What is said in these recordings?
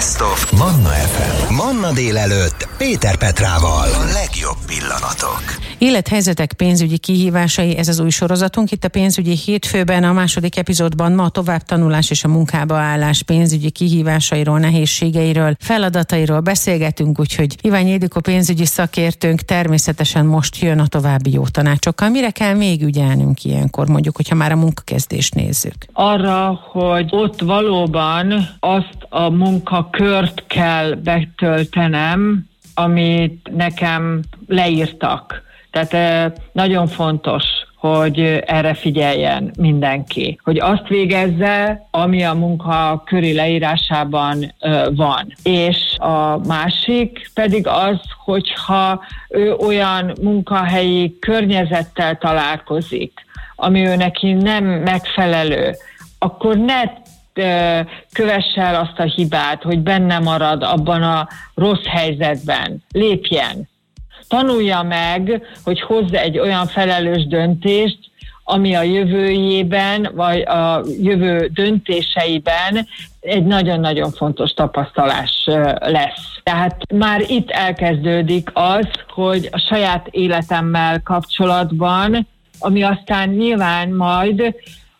Best of Manna FM. Manna délelőtt Péter Petrával. A legjobb pillanatok. Élethelyzetek pénzügyi kihívásai, ez az új sorozatunk. Itt a pénzügyi hétfőben, a második epizódban ma a továbbtanulás és a munkába állás pénzügyi kihívásairól, nehézségeiről, feladatairól beszélgetünk, úgyhogy Iványi Ildikó pénzügyi szakértőnk természetesen most jön a további jó tanácsokkal. Mire kell még ügyelnünk ilyenkor, mondjuk, hogyha már a munkakezdést nézzük? Arra, hogy ott valóban azt a munkakört kell betöltenem, amit nekem leírtak. Tehát nagyon fontos, hogy erre figyeljen mindenki. Hogy azt végezze, ami a munkaköri leírásában van. És a másik pedig az, hogyha ő olyan munkahelyi környezettel találkozik, ami ő neki nem megfelelő, akkor ne kövesse el azt a hibát, hogy benne marad abban a rossz helyzetben. Lépjen. Tanulja meg, hogy hozza egy olyan felelős döntést, ami a jövőjében, vagy a jövő döntéseiben egy nagyon-nagyon fontos tapasztalás lesz. Tehát már itt elkezdődik az, hogy a saját életemmel kapcsolatban, ami aztán nyilván majd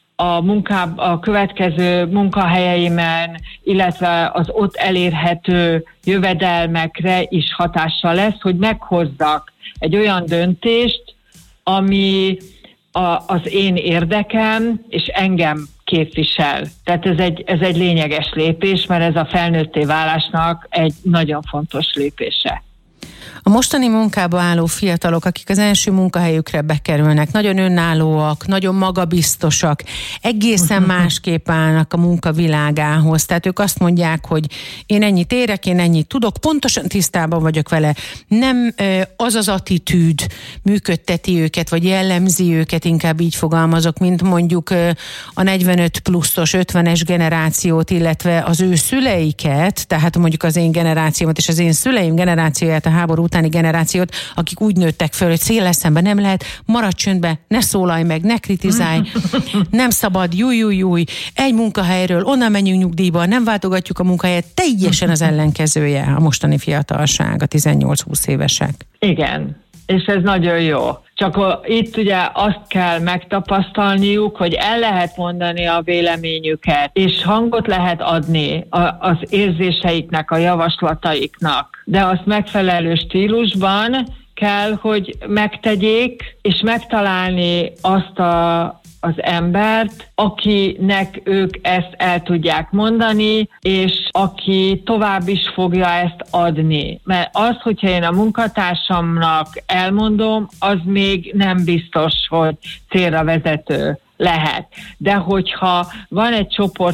a következő munkahelyeimen, illetve az ott elérhető jövedelmekre is hatással lesz, hogy meghozzak egy olyan döntést, ami az én érdekem és engem képvisel. Tehát ez egy lényeges lépés, mert ez a felnőtté válásnak egy nagyon fontos lépése. A mostani munkába álló fiatalok, akik az első munkahelyükre bekerülnek, nagyon önállóak, nagyon magabiztosak, egészen másképp állnak a munkavilágához. Tehát ők azt mondják, hogy én ennyit érek, én ennyit tudok, pontosan tisztában vagyok vele. Nem az az attitűd működteti őket, vagy jellemzi őket, inkább így fogalmazok, mint mondjuk a 45 pluszos, 50-es generációt, illetve az ő szüleiket, tehát mondjuk az én generációmat és az én szüleim generációját, a háború utáni generációt, akik úgy nőttek föl, hogy széllel szemben nem lehet, maradj csöndbe, ne szólalj meg, ne kritizálj, nem szabad, júj, egy munkahelyről, onnan menjünk nyugdíjba, nem váltogatjuk a munkahelyet, teljesen az ellenkezője a mostani fiatalság, a 18-20 évesek. Igen, és ez nagyon jó. Csak itt ugye azt kell megtapasztalniuk, hogy el lehet mondani a véleményüket, és hangot lehet adni az érzéseiknek, a javaslataiknak, de azt megfelelő stílusban kell, hogy megtegyék, és megtalálni azt az embert, akinek ők ezt el tudják mondani, és aki tovább is fogja ezt adni. Mert az, hogyha én a munkatársamnak elmondom, az még nem biztos, hogy célra vezető lehet. De hogyha van egy csoport